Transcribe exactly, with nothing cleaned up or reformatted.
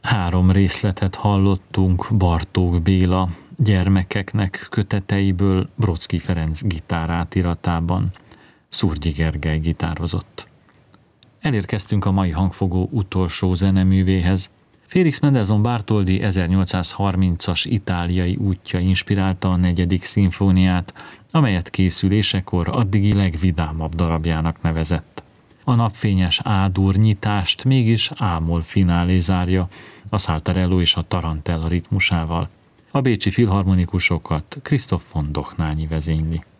Három részletet hallottunk Bartók Béla gyermekeknek köteteiből Brodsky Ferenc gitárátiratában. Szurgyi Gergely gitározott. Elérkeztünk a mai hangfogó utolsó zeneművéhez. Félix Mendelssohn Bartholdy ezernyolcszázharmincas itáliai útja inspirálta a negyedik szimfóniát, amelyet készülésekor addigi legvidámabb darabjának nevezett. A napfényes A-dur nyitást mégis A-moll finálé zárja, a Saltarello és a Tarantella ritmusával. A bécsi filharmonikusokat Christoph von Dochnányi vezényli.